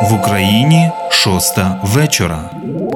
В Україні 6 вечора.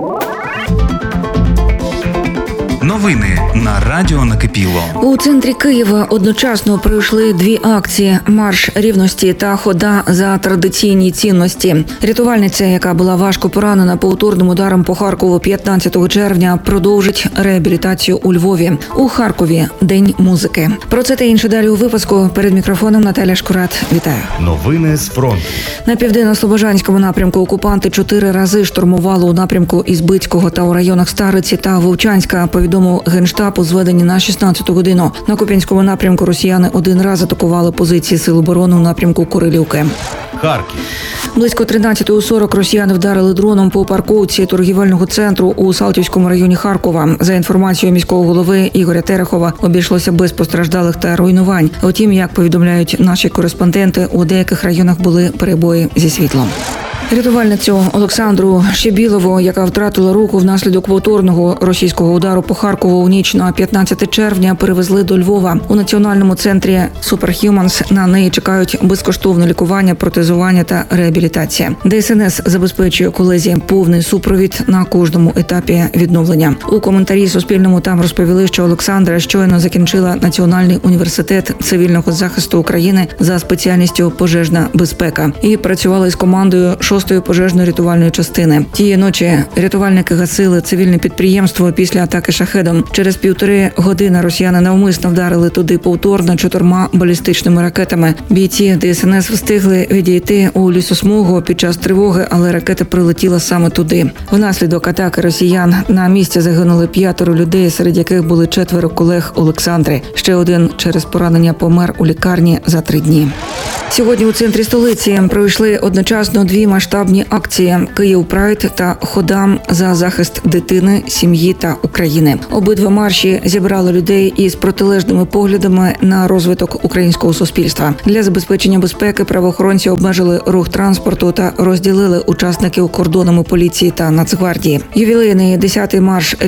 Новини на Радіо Накипіло. У центрі Києва одночасно пройшли дві акції – марш рівності та хода за традиційні цінності. Рятувальниця, яка була важко поранена повторним ударом по Харкову 15 червня, продовжить реабілітацію у Львові. У Харкові – День музики. Про це та інше далі у випуску. Перед мікрофоном Наталя Шкурат. Вітаю. Новини з фронту. На Південно-Слобожанському напрямку окупанти 4 рази штурмували у напрямку Ізбицького та у районах Стариці та Вовчанська, повідомив Генштаб у зведенні на 16 годину. На Куп'янському напрямку росіяни один раз атакували позиції Сил оборони у напрямку Курилівки. Харків. Близько 13:40 росіяни вдарили дроном по парковці торгівельного центру у Салтівському районі Харкова. За інформацією міського голови Ігоря Терехова, обійшлося без постраждалих та руйнувань. Втім, як повідомляють наші кореспонденти, у деяких районах були перебої зі світлом. Рятувальницю Олександру Щебілову, яка втратила руку внаслідок повторного російського удару по Харкову у ніч на 15 червня, перевезли до Львова. У Національному центрі Superhumans на неї чекають безкоштовне лікування, протезування та реабілітація. ДСНС забезпечує колезі повний супровід на кожному етапі відновлення. У коментарі Суспільному там розповіли, що Олександра щойно закінчила Національний університет цивільного захисту України за спеціальністю пожежна безпека і працювала із командою 6-ї пожежно-рятувальної частини. Тієї ночі рятувальники гасили цивільне підприємство після атаки шахедом. Через 1,5 години росіяни навмисно вдарили туди повторно 4 балістичними ракетами. Бійці ДСНС встигли відійти у лісосмугу під час тривоги, але ракета прилетіла саме туди. Внаслідок атаки росіян на місці загинули 5 людей, серед яких були 4 колег Олександри. Ще один через поранення помер у лікарні за 3 дні. Сьогодні у центрі столиці пройшли одночасно 2 масштабні акції – Київ Прайд та хода за захист дитини, сім'ї та України. Обидва марші зібрали людей із протилежними поглядами на розвиток українського суспільства. Для забезпечення безпеки правоохоронці обмежили рух транспорту та розділили учасників кордонами поліції та Нацгвардії. Ювілейний 10-й марш